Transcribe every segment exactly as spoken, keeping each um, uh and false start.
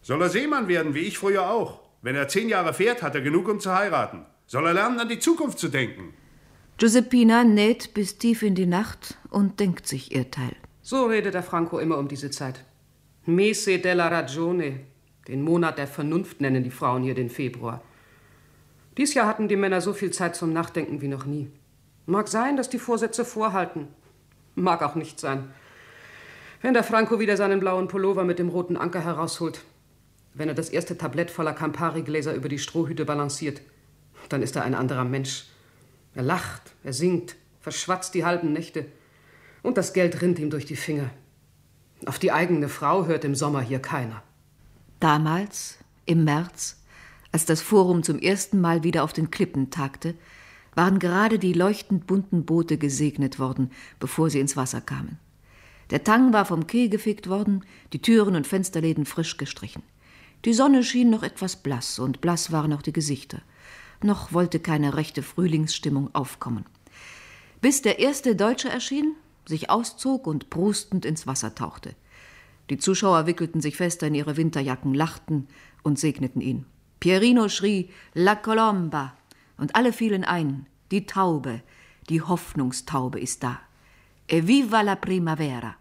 Soll er Seemann werden, wie ich früher auch. Wenn er zehn Jahre fährt, hat er genug, um zu heiraten. Soll er lernen, an die Zukunft zu denken. Giuseppina näht bis tief in die Nacht und denkt sich ihr Teil. So redet der Franco immer um diese Zeit. Mese della ragione, den Monat der Vernunft nennen die Frauen hier den Februar. Dies Jahr hatten die Männer so viel Zeit zum Nachdenken wie noch nie. Mag sein, dass die Vorsätze vorhalten. Mag auch nicht sein. Wenn der Franco wieder seinen blauen Pullover mit dem roten Anker herausholt, wenn er das erste Tablett voller Campari-Gläser über die Strohhüte balanciert, dann ist er ein anderer Mensch. Er lacht, er singt, verschwatzt die halben Nächte. Und das Geld rinnt ihm durch die Finger. Auf die eigene Frau hört im Sommer hier keiner. Damals, im März, als das Forum zum ersten Mal wieder auf den Klippen tagte, waren gerade die leuchtend bunten Boote gesegnet worden, bevor sie ins Wasser kamen. Der Tang war vom Quai gefegt worden, die Türen und Fensterläden frisch gestrichen. Die Sonne schien noch etwas blass, und blass waren auch die Gesichter. Noch wollte keine rechte Frühlingsstimmung aufkommen. Bis der erste Deutsche erschien, sich auszog und prustend ins Wasser tauchte. Die Zuschauer wickelten sich fester in ihre Winterjacken, lachten und segneten ihn. Pierino schrie La Colomba, und alle fielen ein. Die Taube, die Hoffnungstaube ist da. Evviva la primavera!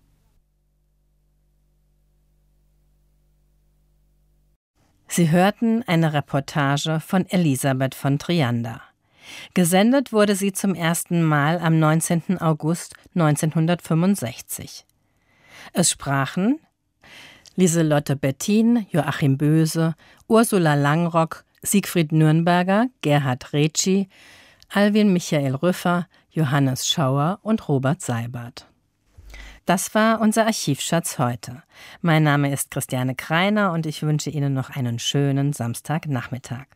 Sie hörten eine Reportage von Elisabeth von Triander. Gesendet wurde sie zum ersten Mal am neunzehnten August neunzehnhundertfünfundsechzig. Es sprachen Lieselotte Bettin, Joachim Böse, Ursula Langrock, Siegfried Nürnberger, Gerhard Retschi, Alwin Michael Rüffer, Johannes Schauer und Robert Seibert. Das war unser Archivschatz heute. Mein Name ist Christiane Kreiner und ich wünsche Ihnen noch einen schönen Samstagnachmittag.